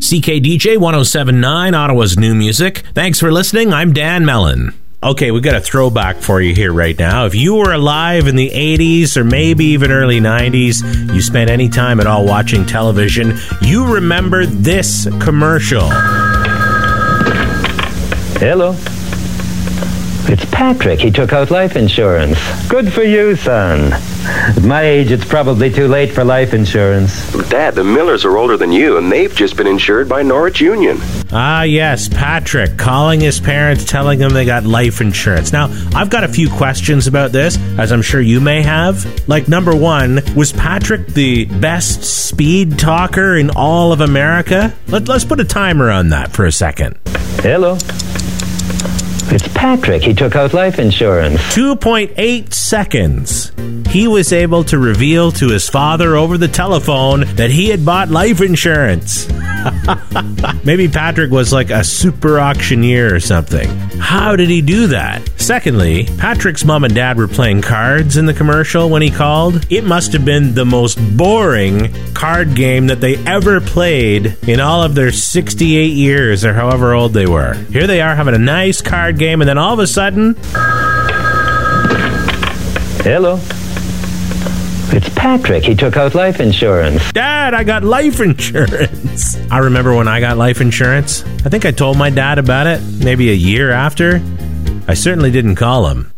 CKDJ 107.9, Ottawa's new music. Thanks for listening. I'm Dan Mellon. Okay, we've got a throwback for you here right now. If you were alive in the 80s or maybe even early 90s, you spent any time at all watching television, you remember this commercial. Hello. It's Patrick. He took out life insurance. Good for you, son. At my age, it's probably too late for life insurance. Dad, the Millers are older than you, and they've just been insured by Norwich Union. Ah, yes, Patrick calling his parents, telling them they got life insurance. Now, I've got a few questions about this, as I'm sure you may have. Like, number one, was Patrick the best speed talker in all of America? Let's put a timer on that for a second. Hello. It's Patrick. He took out life insurance. 2.8 seconds. He was able to reveal to his father over the telephone that he had bought life insurance. Maybe Patrick was like a super auctioneer or something. How did he do that? Secondly, Patrick's mom and dad were playing cards in the commercial when he called. It must have been the most boring card game that they ever played in all of their 68 years or however old they were. Here they are having a nice card game, and then all of a sudden... Hello. It's Patrick. He took out life insurance. Dad, I got life insurance. I remember when I got life insurance. I think I told my dad about it maybe a year after. I certainly didn't call him.